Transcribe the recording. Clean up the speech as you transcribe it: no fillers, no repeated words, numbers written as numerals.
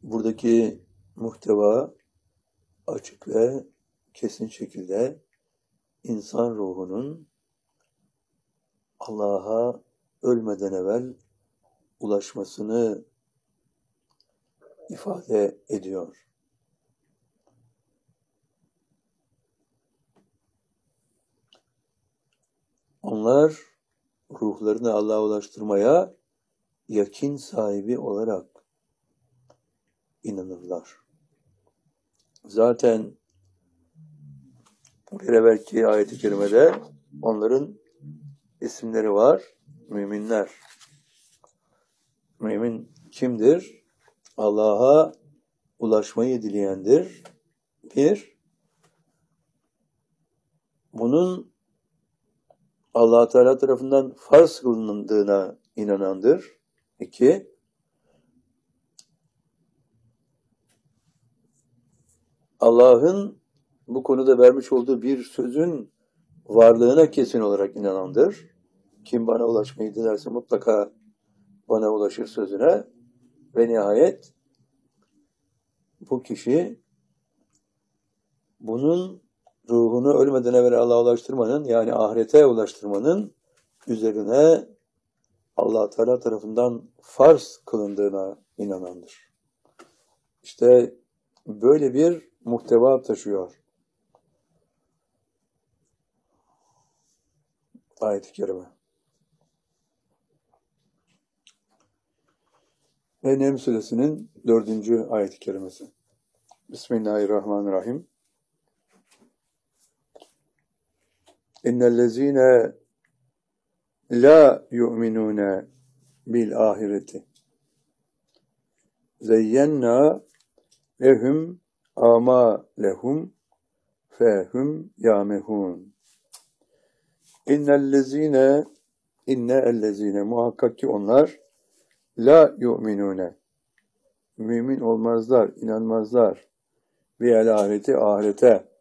Buradaki muhteva açık ve kesin şekilde insan ruhunun Allah'a ölmeden evvel ulaşmasını ifade ediyor. Onlar ruhlarını Allah'a ulaştırmaya yakin sahibi olarak inanırlar. Zaten bir evvelki ayet-i kerimede onların isimleri var. Müminler. Mümin kimdir? Allah'a ulaşmayı dileyendir. Bir, bunun Allah Teala tarafından farz kılındığına inanandır. İki, Allah'ın bu konuda vermiş olduğu bir sözün varlığına kesin olarak inanandır. Kim bana ulaşmayı dilerse mutlaka bana ulaşır sözüne ve nihayet bu kişi bunun ruhunu ölmeden evvel Allah'a ulaştırmanın, yani ahirete ulaştırmanın üzerine Allah Teala tarafından farz kılındığına inanandır. İşte böyle bir muhteva taşıyor ayet-i kerime. Ve Neml Suresi'nin 4. ayet-i kerimesi. Bismillahirrahmanirrahim. İnnellezîne la yu'minûne bil ahireti zeyyennâ lehum âmâlehum fehum yâmehûn. İnnellezîne muhakkak ki onlar la yu'minûne mümin olmazlar, inanmazlar bil ahireti ahirete